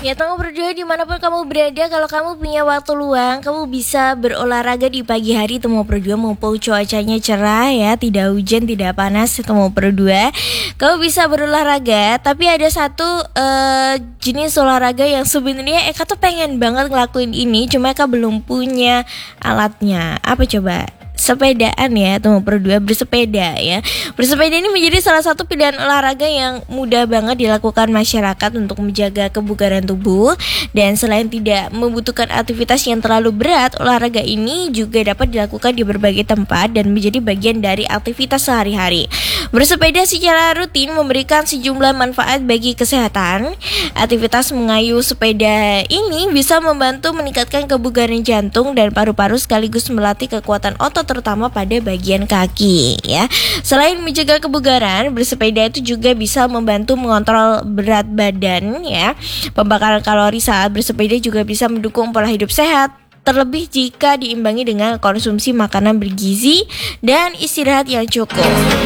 Ya, tolong berdua dimanapun kamu berada, kalau kamu punya waktu luang, kamu bisa berolahraga di pagi hari Temu berdua, mumpung cuacanya cerah ya, tidak hujan, tidak panas Temu berdua. Kamu bisa berolahraga, tapi ada satu jenis olahraga yang sebenarnya Eka tuh pengen banget ngelakuin ini, cuma Eka belum punya alatnya. Apa coba? Sepedaan ya, Temu berdua, bersepeda ya. Bersepeda ini menjadi salah satu pilihan olahraga yang mudah banget dilakukan masyarakat untuk menjaga kebugaran tubuh. Dan selain tidak membutuhkan aktivitas yang terlalu berat, olahraga ini juga dapat dilakukan di berbagai tempat dan menjadi bagian dari aktivitas sehari-hari. Bersepeda secara rutin memberikan sejumlah manfaat bagi kesehatan. Aktivitas mengayuh sepeda ini bisa membantu meningkatkan kebugaran jantung dan paru-paru, sekaligus melatih kekuatan otot terutama pada bagian kaki ya. Selain menjaga kebugaran, bersepeda itu juga bisa membantu mengontrol berat badan ya. Pembakaran kalori saat bersepeda juga bisa mendukung pola hidup sehat, terlebih jika diimbangi dengan konsumsi makanan bergizi dan istirahat yang cukup.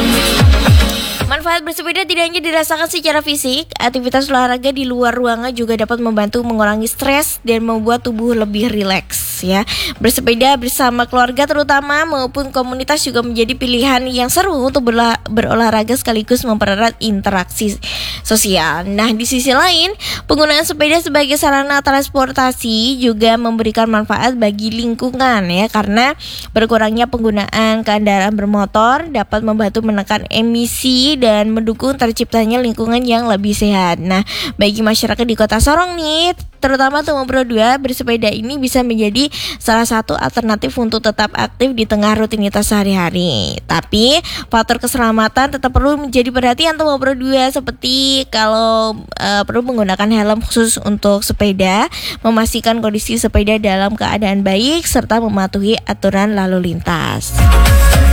Manfaat bersepeda tidak hanya dirasakan secara fisik, aktivitas olahraga di luar ruangan juga dapat membantu mengurangi stres dan membuat tubuh lebih rileks ya. Bersepeda bersama keluarga terutama maupun komunitas juga menjadi pilihan yang seru untuk berolahraga sekaligus mempererat interaksi sosial. Nah, di sisi lain, penggunaan sepeda sebagai sarana transportasi juga memberikan manfaat bagi lingkungan ya, karena berkurangnya penggunaan kendaraan bermotor dapat membantu menekan emisi dan mendukung terciptanya lingkungan yang lebih sehat. Nah, bagi masyarakat di Kota Sorong nih, terutama Temu berdua, bersepeda ini bisa menjadi salah satu alternatif untuk tetap aktif di tengah rutinitas sehari-hari. Tapi faktor keselamatan tetap perlu menjadi perhatian Temu berdua, seperti kalau perlu menggunakan helm khusus untuk sepeda, memastikan kondisi sepeda dalam keadaan baik, serta mematuhi aturan lalu lintas.